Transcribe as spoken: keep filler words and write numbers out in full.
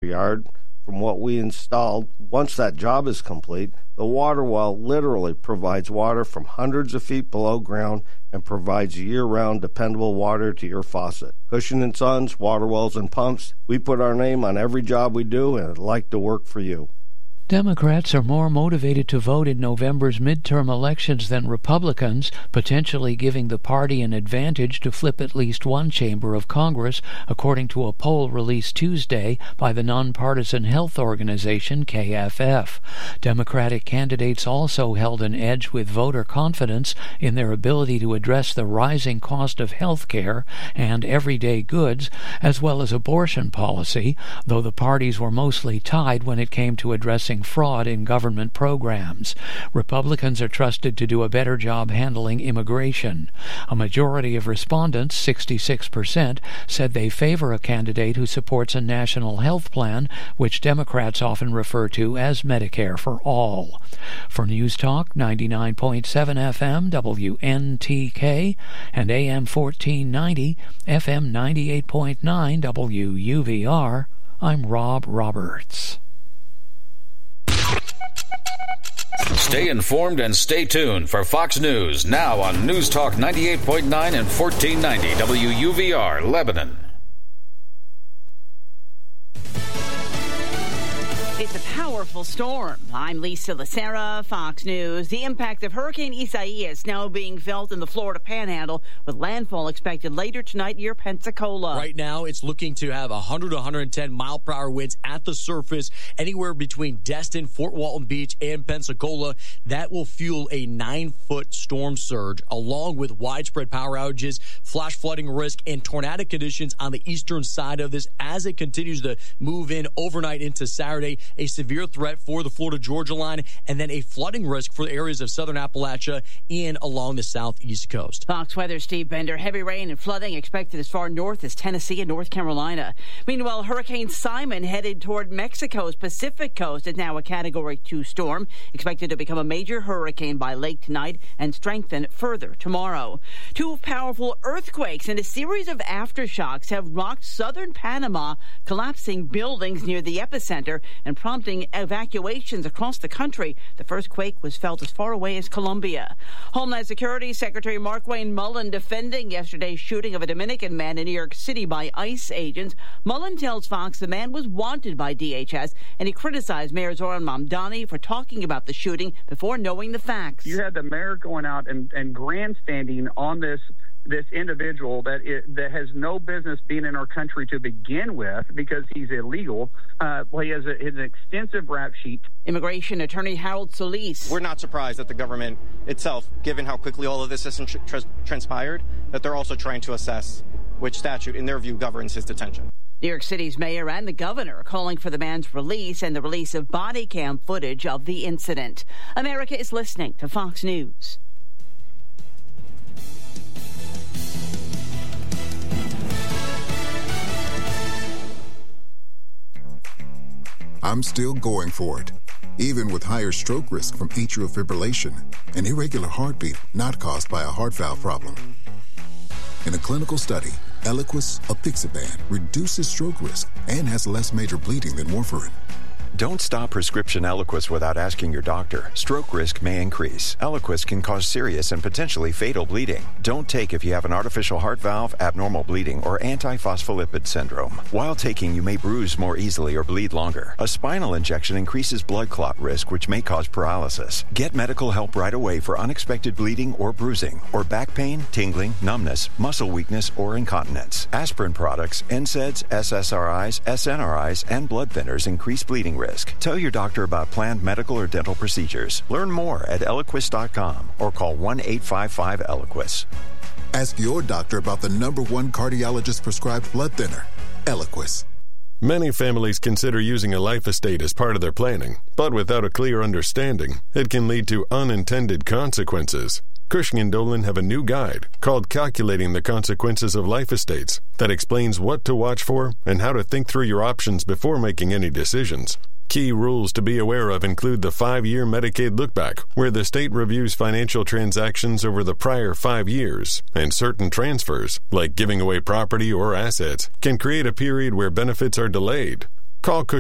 yard from what we installed. Once that job is complete, the water well literally provides water from hundreds of feet below ground and provides year-round dependable water to your faucet. Cushing and Sons, Water Wells and Pumps, we put our name on every job we do, and I'd like to work for you. Democrats are more motivated to vote in November's midterm elections than Republicans, potentially giving the party an advantage to flip at least one chamber of Congress, according to a poll released Tuesday by the nonpartisan health organization K F F. Democratic candidates also held an edge with voter confidence in their ability to address the rising cost of health care and everyday goods, as well as abortion policy, though the parties were mostly tied when it came to addressing fraud in government programs. Republicans are trusted to do a better job handling immigration. A majority of respondents, sixty-six percent, said they favor a candidate who supports a national health plan, which Democrats often refer to as Medicare for All. For News Talk ninety-nine point seven F M W N T K and A M fourteen ninety F M ninety-eight point nine W U V R, I'm Rob Roberts. Stay informed and stay tuned for Fox News, now on News Talk ninety-eight point nine and fourteen ninety W U V R, Lebanon. It's a powerful storm. I'm Lisa Lacera, Fox News. The impact of Hurricane Isaias now being felt in the Florida Panhandle, with landfall expected later tonight near Pensacola. Right now, it's looking to have one hundred to one hundred ten mile per hour winds at the surface, anywhere between Destin, Fort Walton Beach, and Pensacola. That will fuel a nine-foot storm surge, along with widespread power outages, flash flooding risk, and tornadic conditions on the eastern side of this as it continues to move in overnight into Saturday. A severe threat for the Florida-Georgia line, and then a flooding risk for the areas of southern Appalachia and along the southeast coast. Fox Weather, Steve Bender. Heavy rain and flooding expected as far north as Tennessee and North Carolina. Meanwhile, Hurricane Simon headed toward Mexico's Pacific coast is now a Category two storm, expected to become a major hurricane by late tonight and strengthen further tomorrow. Two powerful earthquakes and a series of aftershocks have rocked southern Panama, collapsing buildings near the epicenter and prompting evacuations across the country. The first quake was felt as far away as Colombia. Homeland Security Secretary Markwayne Mullin defending yesterday's shooting of a Dominican man in New York City by ICE agents. Mullin tells Fox the man was wanted by D H S, and he criticized Mayor Zoran Mamdani for talking about the shooting before knowing the facts. You had the mayor going out and, and grandstanding on this this individual that it, that has no business being in our country to begin with because he's illegal. Uh, well, he has a, an extensive rap sheet. Immigration attorney Harold Solis. We're not surprised that the government itself, given how quickly all of this has tra- transpired, that they're also trying to assess which statute, in their view, governs his detention. New York City's mayor and the governor are calling for the man's release and the release of body cam footage of the incident. America is listening to Fox News. I'm still going for it, even with higher stroke risk from atrial fibrillation, an irregular heartbeat not caused by a heart valve problem. In a clinical study, Eliquis apixaban reduces stroke risk and has less major bleeding than warfarin. Don't stop prescription Eliquis without asking your doctor. Stroke risk may increase. Eliquis can cause serious and potentially fatal bleeding. Don't take if you have an artificial heart valve, abnormal bleeding, or antiphospholipid syndrome. While taking, you may bruise more easily or bleed longer. A spinal injection increases blood clot risk, which may cause paralysis. Get medical help right away for unexpected bleeding or bruising, or back pain, tingling, numbness, muscle weakness, or incontinence. Aspirin products, N SAIDs, S S R Is, S N R Is, and blood thinners increase bleeding risk. Tell your doctor about planned medical or dental procedures. Learn more at Eliquis dot com or call one eight five five Eliquis. Ask your doctor about the number one cardiologist prescribed blood thinner, Eliquis. Many families consider using a life estate as part of their planning, but without a clear understanding, it can lead to unintended consequences. Cushing and Dolan have a new guide called Calculating the Consequences of Life Estates that explains what to watch for and how to think through your options before making any decisions. Key rules to be aware of include the five-year Medicaid lookback, where the state reviews financial transactions over the prior five years, and certain transfers, like giving away property or assets, can create a period where benefits are delayed. Call Cushing